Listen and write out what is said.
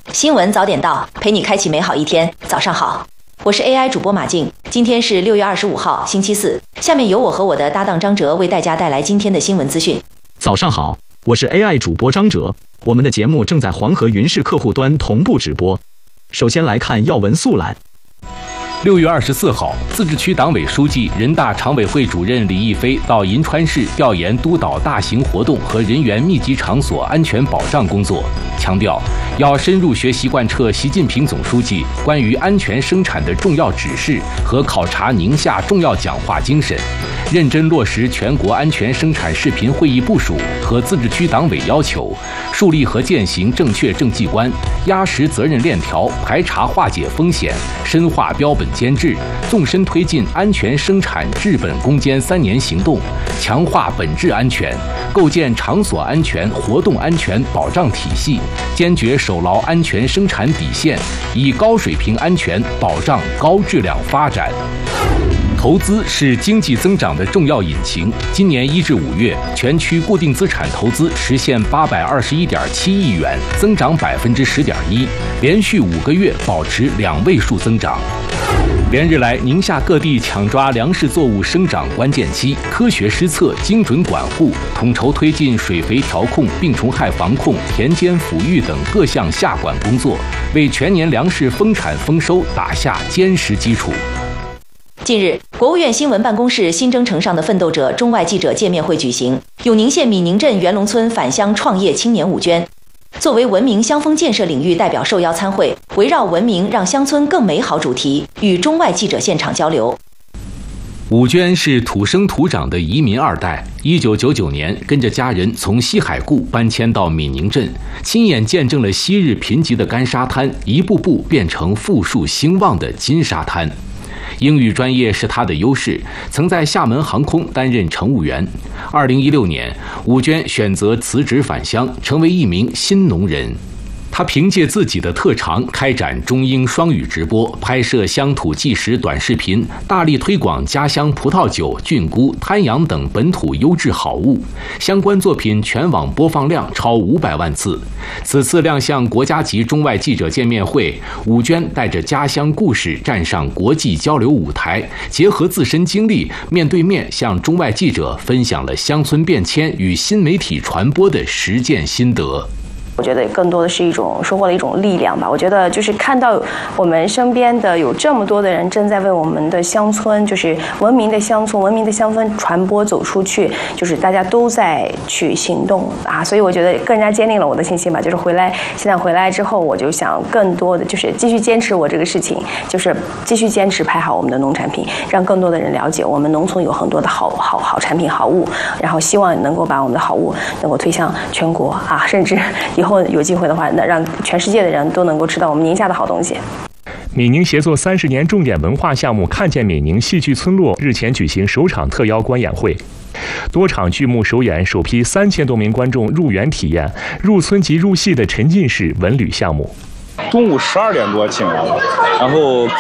新闻早点到，陪你开启美好一天。早上好，我是 AI 主播马静。今天是6月25号，星期四。下面由我和我的搭档张哲为大家带来今天的新闻资讯。 早上好，我是 AI 主播张哲。我们的节目正在黄河云视客户端同步直播。首先来看要闻速览。 6月24号，自治区党委书记、人大常委会主任李毅飞到银川市调研督导大型活动和人员密集场所安全保障工作，强调要深入学习贯彻习近平总书记关于安全生产的重要指示和考察宁夏重要讲话精神，认真落实全国安全生产视频会议部署和自治区党委要求，树立和践行正确政绩观，压实责任链条，排查化解风险，深化标本监制，纵深推进安全生产治本攻坚3年行动，强化本质安全，构建场所安全、活动安全保障体系，坚决守牢安全生产底线，以高水平安全保障高质量发展。投资是经济增长的重要引擎。今年1至5月，全区固定资产投资实现821.7亿元，增长10.1%，连续5个月保持2位数增长。连日来，宁夏各地抢抓粮食作物生长关键期，科学施策、精准管护，统筹推进水肥调控、病虫害防控、田间抚育等各项下管工作，为全年粮食丰产丰收打下坚实基础。 近日，国务院新闻办公室新征程上的奋斗者中外记者见面会举行，永宁县米宁镇元龙村返乡创业青年伍娟作为文明乡风建设领域代表受邀参会，围绕文明让乡村更美好主题，与中外记者现场交流。 伍娟是土生土长的移民2代，1999年跟着家人从西海固搬迁到米宁镇，亲眼见证了昔日贫瘠的干沙滩一步步变成富庶兴旺的金沙滩。英语专业是他的优势，曾在厦门航空担任乘务员。2016年，伍娟选择辞职返乡，成为一名新农人。他凭借自己的特长开展中英双语直播，拍摄乡土纪实短视频，大力推广家乡葡萄酒、菌菇、滩羊等本土优质好物，相关作品全网播放量超500万次。此次亮相国家级中外记者见面会，伍娟带着家乡故事站上国际交流舞台，结合自身经历，面对面向中外记者分享了乡村变迁与新媒体传播的实践心得。 我觉得更多的是一种收获了一种力量吧。我觉得就是看到我们身边的有这么多的人正在为我们的乡村，就是文明的乡村、文明的乡村传播走出去，就是大家都在去行动啊，所以我觉得更加坚定了我的信心吧。就是现在回来之后，我就想更多的就是继续坚持我这个事情，就是继续坚持拍好我们的农产品，让更多的人了解我们农村有很多的好产品、好物，然后希望能够把我们的好物能够推向全国啊，甚至以后有机会的话，那让全世界的人都能够吃到我们宁夏的好东西。 闽宁协作30年重点文化项目看见闽宁戏剧村落日前举行首场特邀观演会，多场剧目首演，首批3000多名观众入园体验入村及入戏的沉浸式文旅项目。 中午12点多请来的，然后